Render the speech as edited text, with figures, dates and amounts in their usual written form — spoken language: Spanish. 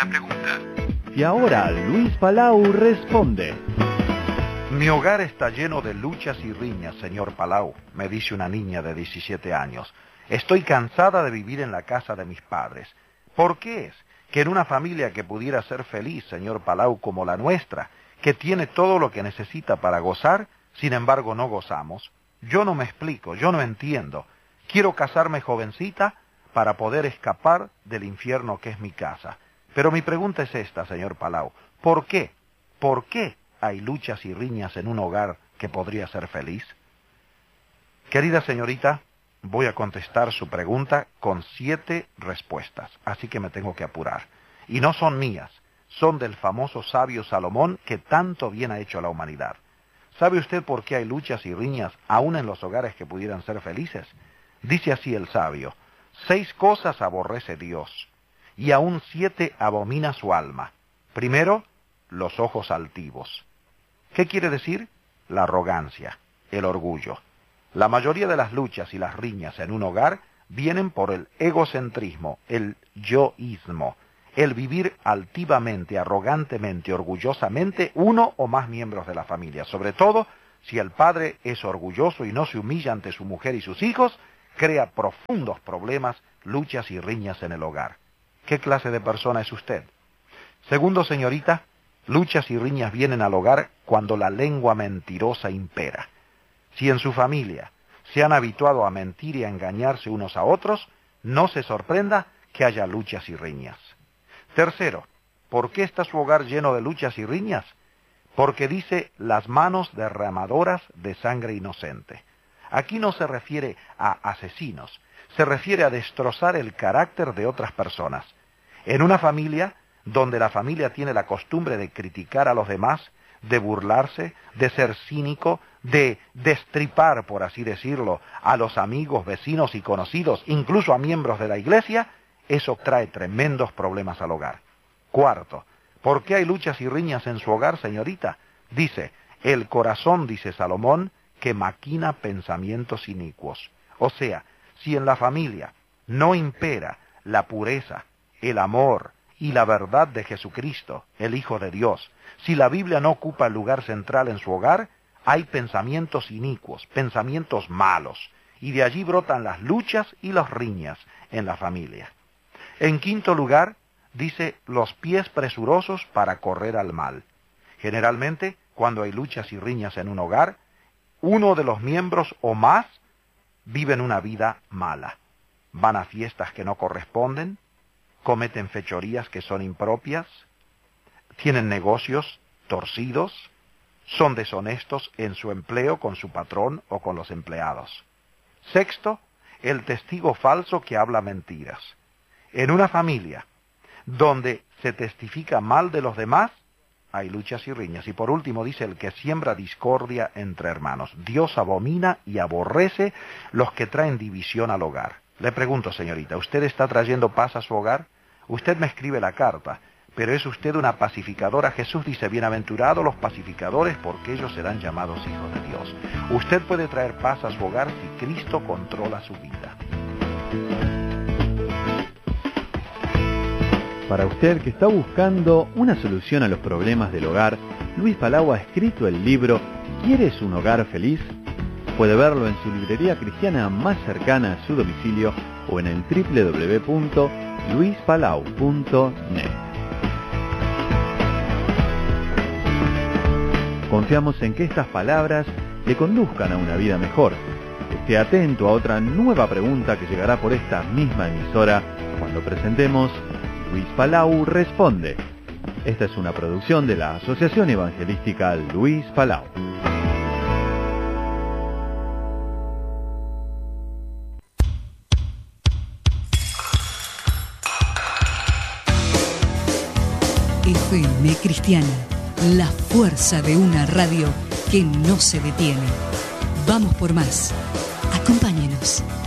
la pregunta. Y ahora Luis Palau responde. Mi hogar está lleno de luchas y riñas, señor Palau, me dice una niña de 17 años. Estoy cansada de vivir en la casa de mis padres. ¿Por qué es que en una familia que pudiera ser feliz, señor Palau, como la nuestra, que tiene todo lo que necesita para gozar, sin embargo no gozamos? Yo no me explico, yo no entiendo. Quiero casarme jovencita para poder escapar del infierno que es mi casa. Pero mi pregunta es esta, señor Palau. ¿Por qué? ¿Por qué hay luchas y riñas en un hogar que podría ser feliz? Querida señorita, voy a contestar su pregunta con 7 respuestas, así que me tengo que apurar. Y no son mías, son del famoso sabio Salomón, que tanto bien ha hecho a la humanidad. ¿Sabe usted por qué hay luchas y riñas aún en los hogares que pudieran ser felices? Dice así el sabio: 6 cosas aborrece Dios, y aún 7 abomina su alma. Primero, los ojos altivos. ¿Qué quiere decir? La arrogancia, el orgullo. La mayoría de las luchas y las riñas en un hogar vienen por el egocentrismo, el yoísmo, el vivir altivamente, arrogantemente, orgullosamente uno o más miembros de la familia. Sobre todo, si el padre es orgulloso y no se humilla ante su mujer y sus hijos, crea profundos problemas, luchas y riñas en el hogar. ¿Qué clase de persona es usted? Segundo, señorita, luchas y riñas vienen al hogar cuando la lengua mentirosa impera. Si en su familia se han habituado a mentir y a engañarse unos a otros, no se sorprenda que haya luchas y riñas. Tercero, ¿por qué está su hogar lleno de luchas y riñas? Porque dice las manos derramadoras de sangre inocente. Aquí no se refiere a asesinos, se refiere a destrozar el carácter de otras personas. En una familia donde la familia tiene la costumbre de criticar a los demás, de burlarse, de ser cínico, de destripar, por así decirlo, a los amigos, vecinos y conocidos, incluso a miembros de la iglesia, eso trae tremendos problemas al hogar. Cuarto, ¿por qué hay luchas y riñas en su hogar, señorita? Dice, el corazón, dice Salomón, que maquina pensamientos inicuos. O sea, si en la familia no impera la pureza, el amor y la verdad de Jesucristo, el Hijo de Dios, si la Biblia no ocupa el lugar central en su hogar, hay pensamientos inicuos, pensamientos malos, y de allí brotan las luchas y las riñas en la familia. En quinto lugar, dice los pies presurosos para correr al mal. Generalmente, cuando hay luchas y riñas en un hogar, uno de los miembros o más viven una vida mala. Van a fiestas que no corresponden, cometen fechorías que son impropias, tienen negocios torcidos, son deshonestos en su empleo con su patrón o con los empleados. Sexto, el testigo falso que habla mentiras. En una familia donde se testifica mal de los demás, hay luchas y riñas. Y por último dice el que siembra discordia entre hermanos. Dios abomina y aborrece los que traen división al hogar. Le pregunto, señorita, ¿usted está trayendo paz a su hogar? Usted me escribe la carta, pero es usted una pacificadora. Jesús dice, bienaventurados los pacificadores, porque ellos serán llamados hijos de Dios. Usted puede traer paz a su hogar si Cristo controla su vida. Para usted que está buscando una solución a los problemas del hogar, Luis Palau ha escrito el libro ¿Quieres un hogar feliz? Puede verlo en su librería cristiana más cercana a su domicilio o en el www.luispalau.net. Confiamos en que estas palabras le conduzcan a una vida mejor. Esté atento a otra nueva pregunta que llegará por esta misma emisora cuando presentemos Luis Palau Responde. Esta es una producción de la Asociación Evangelística Luis Palau. FM Cristiana, la fuerza de una radio que no se detiene. Vamos por más. Acompáñenos.